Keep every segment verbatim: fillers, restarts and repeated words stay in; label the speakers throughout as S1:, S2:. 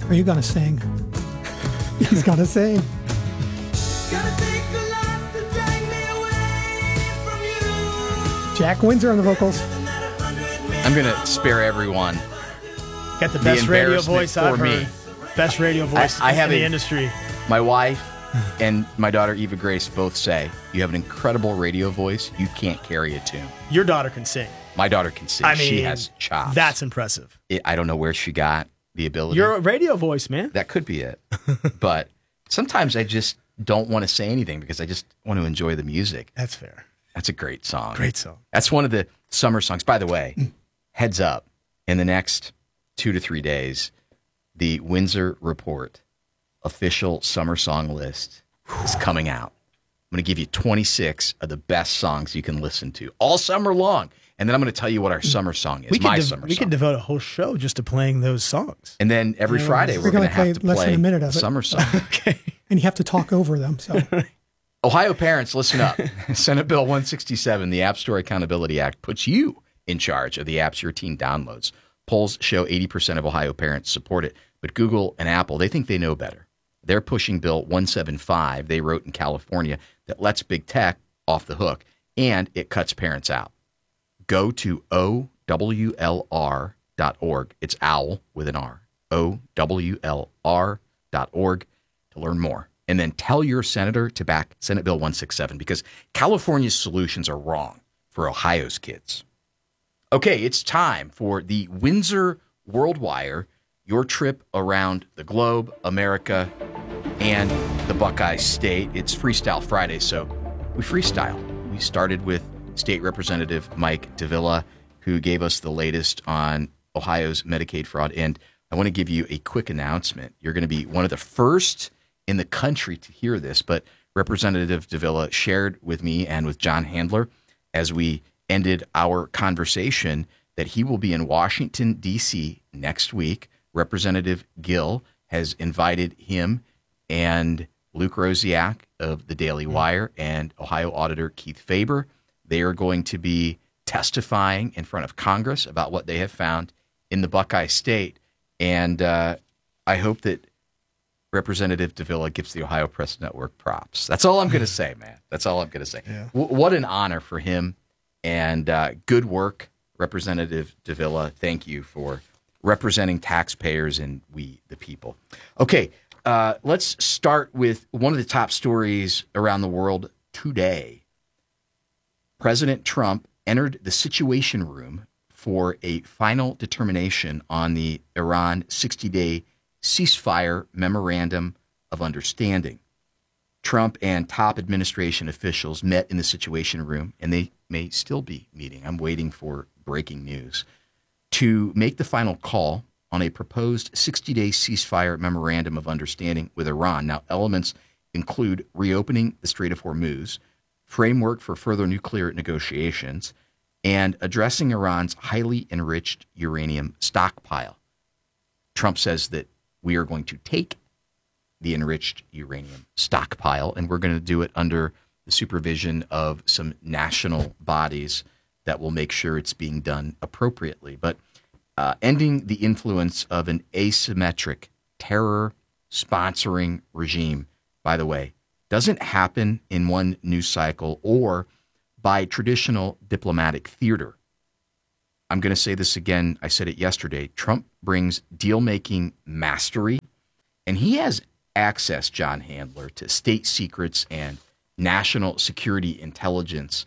S1: Are you going to sing? He's going to sing. Jack Windsor on the vocals.
S2: I'm going to spare everyone.
S3: Got the best
S2: the
S3: radio voice I've
S2: for
S3: heard.
S2: me.
S3: Best radio voice
S2: I, I
S3: in
S2: have
S3: the
S2: a,
S3: industry.
S2: My wife and my daughter Eva Grace both say, you have an incredible radio voice. You can't carry a tune.
S3: Your daughter can sing.
S2: My daughter can sing.
S3: I mean,
S2: she has chops.
S3: That's impressive.
S2: It, I don't know where she got the ability.
S3: You're a radio voice, man.
S2: That could be it. But sometimes I just don't want to say anything because I just want to enjoy the music.
S3: That's fair.
S2: That's a great song.
S3: Great song.
S2: That's one of the summer songs. By the way, heads up, in the next two to three days, the Windsor Report official summer song list is coming out. I'm going to give you twenty-six of the best songs you can listen to all summer long. And then I'm going to tell you what our summer song is,
S3: we
S2: my
S3: could
S2: summer
S3: we
S2: song.
S3: could devote a whole show just to playing those songs.
S2: And then every
S1: Yeah,
S2: Friday,
S1: we're
S2: we're going to
S1: gonna
S2: have to
S1: play less than
S2: play
S1: a minute of it.
S2: summer song.
S3: Okay.
S1: And you have to talk over them. So
S2: Ohio parents, listen up. Senate Bill one sixty-seven, the App Store Accountability Act, puts you in charge of the apps your teen downloads. Polls show eighty percent of Ohio parents support it, but Google and Apple, they think they know better. They're pushing Bill one seventy-five, they wrote in California, that lets big tech off the hook, and it cuts parents out. Go to O W L R dot org. It's OWL with an R. O W L R dot org to learn more. And then tell your senator to back Senate Bill one sixty-seven because California's solutions are wrong for Ohio's kids. Okay, it's time for the Windsor World Wire, your trip around the globe, America, and the Buckeye State. It's Freestyle Friday, so we freestyle. We started with State Representative Mike Davila, who gave us the latest on Ohio's Medicaid fraud. And I want to give you a quick announcement. You're going to be one of the first in the country to hear this, but Representative Davila shared with me and with John Handler as we ended our conversation that he will be in Washington, D C next week. Representative Gill has invited him and Luke Rosiak of the Daily Wire and Ohio Auditor Keith Faber. They are going to be testifying in front of Congress about what they have found in the Buckeye State. And uh, I hope that Representative Davila gives the Ohio Press Network props. That's all I'm going to say, man. That's all I'm going to say.
S3: Yeah.
S2: W- what an honor for him. And uh, good work, Representative Davila. Thank you for representing taxpayers and we, the people. Okay, uh, let's start with one of the top stories around the world today. President Trump entered the Situation Room for a final determination on the Iran sixty-day ceasefire memorandum of understanding. Trump and top administration officials met in the Situation Room, and they may still be meeting. I'm waiting for breaking news to make the final call on a proposed sixty-day ceasefire memorandum of understanding with Iran. Now, elements include reopening the Strait of Hormuz, framework for further nuclear negotiations, and addressing Iran's highly enriched uranium stockpile. Trump says that we are going to take the enriched uranium stockpile, and we're going to do it under the supervision of some national bodies that will make sure it's being done appropriately. But uh, ending the influence of an asymmetric terror-sponsoring regime, by the way, doesn't happen in one news cycle or by traditional diplomatic theater. I'm going to say this again. I said it yesterday. Trump brings deal-making mastery, and he has access, John Handler, to state secrets and national security intelligence,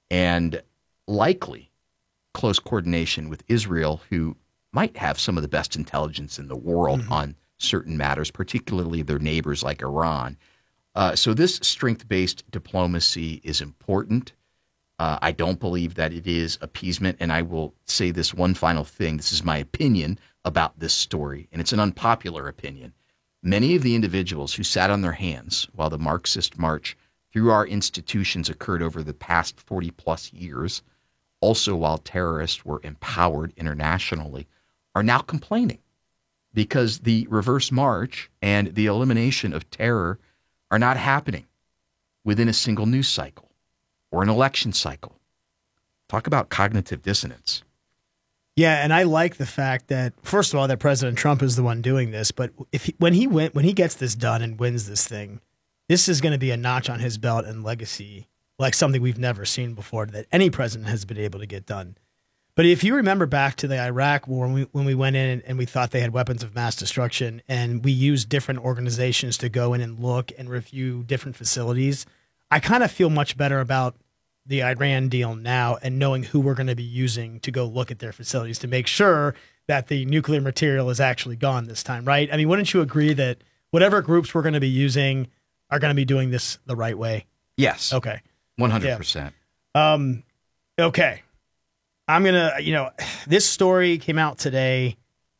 S2: and likely close coordination with Israel, who might have some of the best intelligence in the world mm-hmm. on certain matters, particularly their neighbors like Iran. Uh, so this strength-based diplomacy is important. Uh, I don't believe that it is appeasement, and I will say this one final thing. This is my opinion about this story, and it's an unpopular opinion. Many of the individuals who sat on their hands while the Marxist march through our institutions occurred over the past forty-plus years, also while terrorists were empowered internationally, are now complaining because the reverse march and the elimination of terror are not happening within a single news cycle or an election cycle. Talk about cognitive dissonance.
S3: Yeah, and I like the fact that, first of all, that President Trump is the one doing this, but if he, when he went, when he gets this done and wins this thing, this is going to be a notch on his belt and legacy, like something we've never seen before that any president has been able to get done. But if you remember back to the Iraq war, when we, when we went in and we thought they had weapons of mass destruction, and we used different organizations to go in and look and review different facilities, I kind of feel much better about the Iran deal now and knowing who we're going to be using to go look at their facilities to make sure that the nuclear material is actually gone this time, right? I mean, wouldn't you agree that whatever groups we're going to be using are going to be doing this the right way?
S2: Yes.
S3: Okay.
S2: one hundred percent.
S3: Yeah. Um, okay. I'm going to, you know, this story came out today,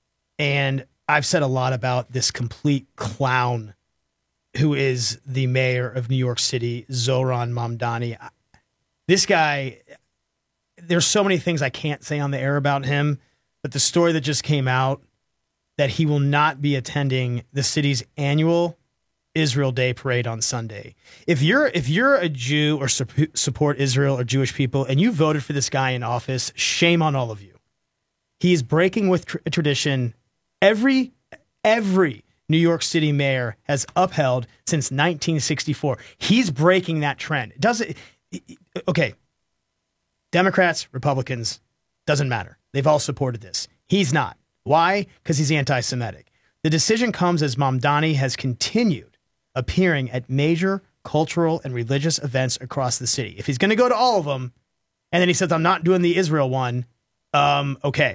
S3: and I've said a lot about this complete clown who is the mayor of New York City, Zohran Mamdani. This guy, there's so many things I can't say on the air about him, but the story that just came out that he will not be attending the city's annual Israel Day parade on Sunday. If you're if you're a Jew or su- support Israel or Jewish people and you voted for this guy in office, shame on all of you. He is breaking with tr- tradition every every New York City mayor has upheld since nineteen sixty-four. He's breaking that trend. Does it? Okay, Democrats, Republicans, doesn't matter. They've all supported this. He's not. Why? Because he's anti-Semitic. The decision comes as Mamdani has continued appearing at major cultural and religious events across the city. If he's going to go to all of them, and then he says, I'm not doing the Israel one, um, okay.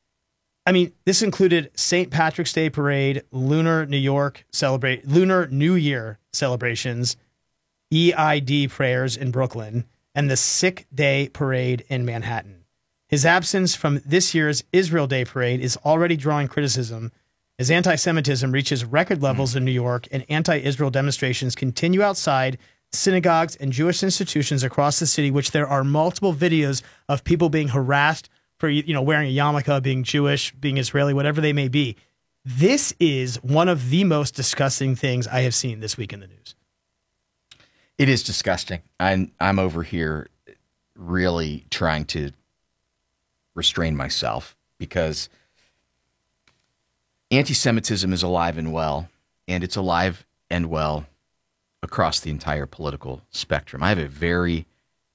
S3: I mean, this included Saint Patrick's Day Parade, Lunar New York celebrate, Lunar New Year celebrations, E I D prayers in Brooklyn, and the Sick Day Parade in Manhattan. His absence from this year's Israel Day Parade is already drawing criticism as anti-Semitism reaches record levels in New York and anti-Israel demonstrations continue outside synagogues and Jewish institutions across the city, which there are multiple videos of people being harassed for, you know, wearing a yarmulke, being Jewish, being Israeli, whatever they may be. This is one of the most disgusting things I have seen this week in the news.
S2: It is disgusting. I'm, I'm over here really trying to restrain myself because anti-Semitism is alive and well, and it's alive and well across the entire political spectrum. I have a very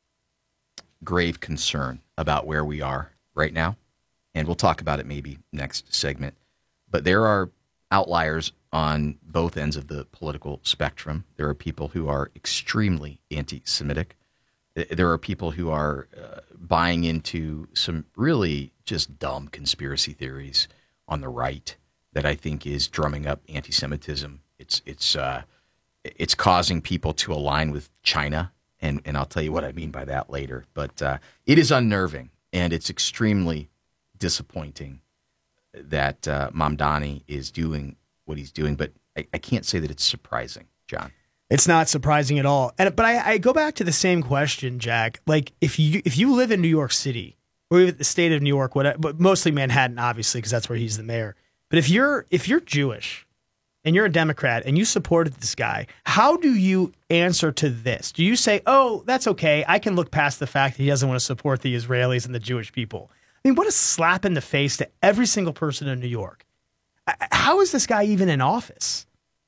S2: grave concern about where we are right now, and we'll talk about it maybe next segment. But there are outliers on both ends of the political spectrum. There are people who are extremely anti-Semitic. There are people who are uh, buying into some really just dumb conspiracy theories on the right that I think is drumming up anti-Semitism. It's it's uh, it's causing people to align with China, and, and I'll tell you what I mean by that later. But uh, it is unnerving, and it's extremely disappointing that uh, Mamdani is doing what he's doing. But I, I can't say that it's surprising, John.
S3: It's not surprising at all. And but I, I go back to the same question, Jack. Like if you if you live in New York City or even the state of New York, whatever, but mostly Manhattan, obviously, because that's where he's the mayor. But if you're if you're Jewish and you're a Democrat and you supported this guy, how do you answer to this? Do you say, oh, that's okay, I can look past the fact that he doesn't want to support the Israelis and the Jewish people? I mean, what a slap in the face to every single person in New York. How is this guy even in office?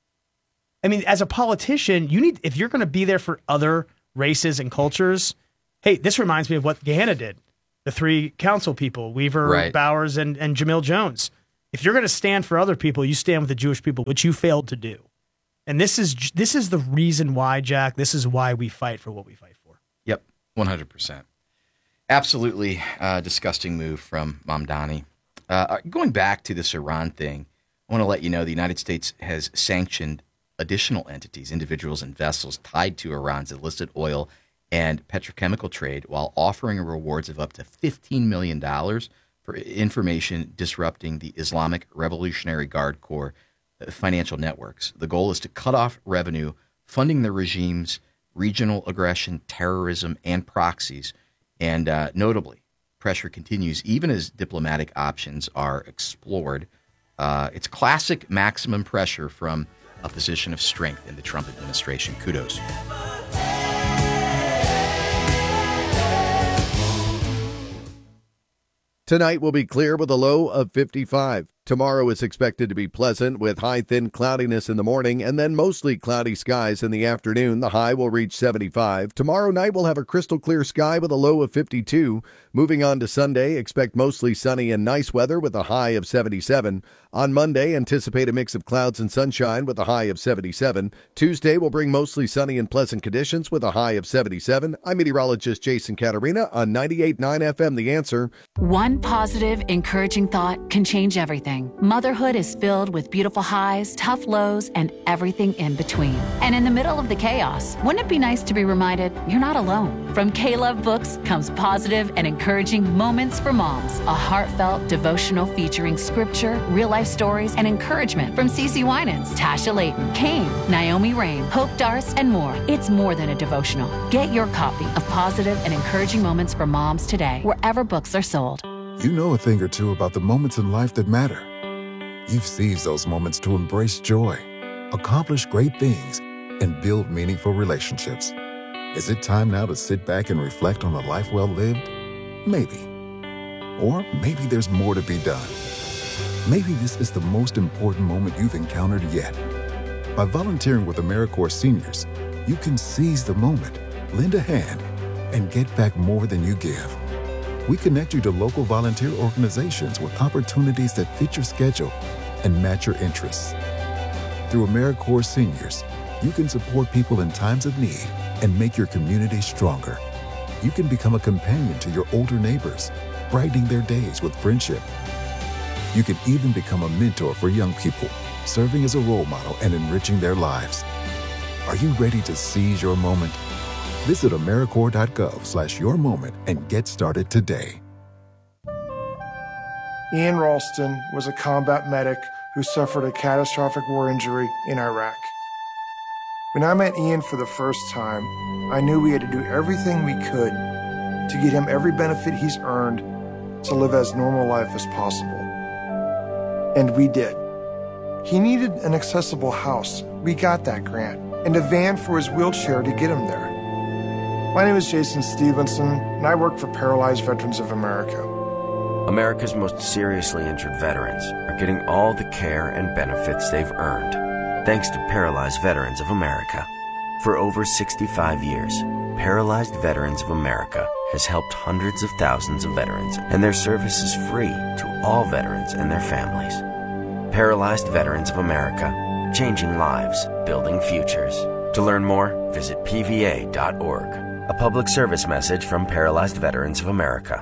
S3: I mean, as a politician, you need if you're going to be there for other races and cultures, hey, this reminds me of what Gehenna did. The three council people, Weaver,
S2: right.
S3: Bowers, and, and Jamil Jones. If you're going to stand for other people, you stand with the Jewish people, which you failed to do. And this is this is the reason why, Jack, this is why we fight for what we fight for.
S2: Yep, one hundred percent. Absolutely uh, disgusting move from Mamdani. Uh, going back to this Iran thing, I want to let you know the United States has sanctioned additional entities, individuals, and vessels tied to Iran's illicit oil and petrochemical trade while offering rewards of up to fifteen million dollars for information disrupting the Islamic Revolutionary Guard Corps financial networks. The goal is to cut off revenue funding the regime's regional aggression, terrorism, and proxies. And uh, notably, pressure continues even as diplomatic options are explored. Uh, it's classic maximum pressure from a position of strength in the Trump administration. Kudos.
S4: Tonight will be clear with a low of fifty-five. Tomorrow is expected to be pleasant with high thin cloudiness in the morning and then mostly cloudy skies in the afternoon. The high will reach seventy-five. Tomorrow night we'll have a crystal clear sky with a low of fifty-two. Moving on to Sunday, expect mostly sunny and nice weather with a high of seventy-seven. On Monday, anticipate a mix of clouds and sunshine with a high of seventy-seven. Tuesday will bring mostly sunny and pleasant conditions with a high of seventy-seven. I'm meteorologist Jason Caterina on ninety-eight point nine F M The Answer.
S5: One positive, encouraging thought can change everything. Motherhood is filled with beautiful highs, tough lows, and everything in between. And in the middle of the chaos, wouldn't it be nice to be reminded you're not alone? From K-Love Books comes positive and encouraging Moments for Moms, a heartfelt devotional featuring scripture, real-life stories, and encouragement from Cece Winans, Tasha Layton, Kane, Naomi Rain, Hope Darst, and more. It's more than a devotional. Get your copy of Positive and Encouraging Moments for Moms today, wherever books are sold.
S6: You know a thing or two about the moments in life that matter. You've seized those moments to embrace joy, accomplish great things, and build meaningful relationships. Is it time now to sit back and reflect on a life well lived? Maybe. Or maybe there's more to be done. Maybe this is the most important moment you've encountered yet. By volunteering with AmeriCorps Seniors, you can seize the moment, lend a hand, and get back more than you give. We connect you to local volunteer organizations with opportunities that fit your schedule and match your interests. Through AmeriCorps Seniors, you can support people in times of need and make your community stronger. You can become a companion to your older neighbors, brightening their days with friendship. You can even become a mentor for young people, serving as a role model and enriching their lives. Are you ready to seize your moment? Visit AmeriCorps.gov slash your moment and get started today.
S7: Ian Ralston was a combat medic who suffered a catastrophic war injury in Iraq. When I met Ian for the first time, I knew we had to do everything we could to get him every benefit he's earned to live as normal life as possible. And we did. He needed an accessible house. We got that grant. And a van for his wheelchair to get him there. My name is Jason Stevenson, and I work for Paralyzed Veterans of America.
S8: America's most seriously injured veterans are getting all the care and benefits they've earned, thanks to Paralyzed Veterans of America. For over sixty-five years, Paralyzed Veterans of America has helped hundreds of thousands of veterans, and their service is free to all veterans and their families. Paralyzed Veterans of America, changing lives, building futures. To learn more, visit P V A dot org. A public service message from Paralyzed Veterans of America.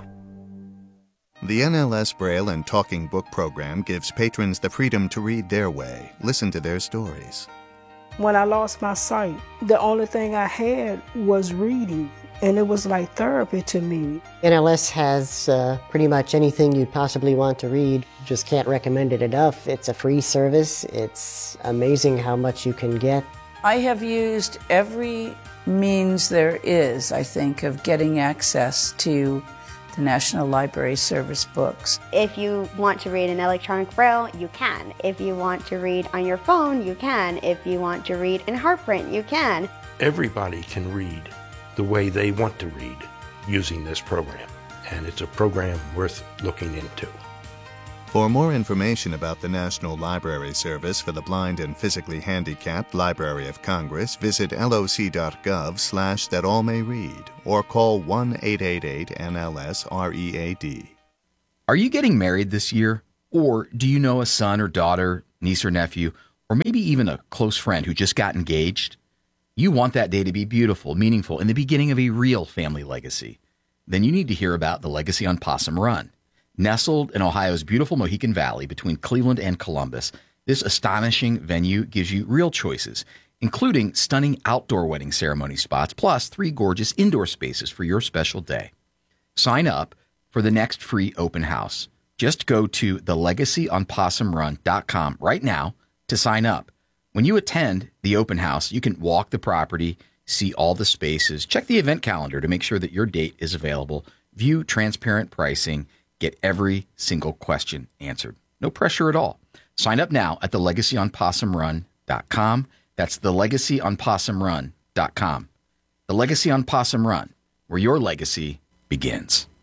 S9: The N L S Braille and Talking Book program gives patrons the freedom to read their way, listen to their stories.
S10: When I lost my sight, the only thing I had was reading, and it was like therapy to me.
S11: N L S has uh, pretty much anything you'd possibly want to read. Just can't recommend it enough. It's a free service. It's amazing how much you can get.
S12: I have used every means there is, I think, of getting access to the National Library Service books.
S13: If you want to read in electronic Braille, you can. If you want to read on your phone, you can. If you want to read in Heartprint, you can.
S14: Everybody can read the way they want to read using this program, and it's a program worth looking into.
S9: For more information about the National Library Service for the Blind and Physically Handicapped Library of Congress, visit loc.gov slash that all may read or call one eight eight eight N L S R E A D.
S2: Are you getting married this year? Or do you know a son or daughter, niece or nephew, or maybe even a close friend who just got engaged? You want that day to be beautiful, meaningful, and the beginning of a real family legacy. Then you need to hear about the Legacy on Possum Run. Nestled in Ohio's beautiful Mohican Valley between Cleveland and Columbus, this astonishing venue gives you real choices, including stunning outdoor wedding ceremony spots, plus three gorgeous indoor spaces for your special day. Sign up for the next free open house. Just go to the legacy on possum run dot com right now to sign up. When you attend the open house, you can walk the property, see all the spaces, check the event calendar to make sure that your date is available, view transparent pricing, get every single question answered. No pressure at all. Sign up now at the legacy on possum run dot com. That's the legacy on possum run dot com. The Legacy on Possum Run, where your legacy begins.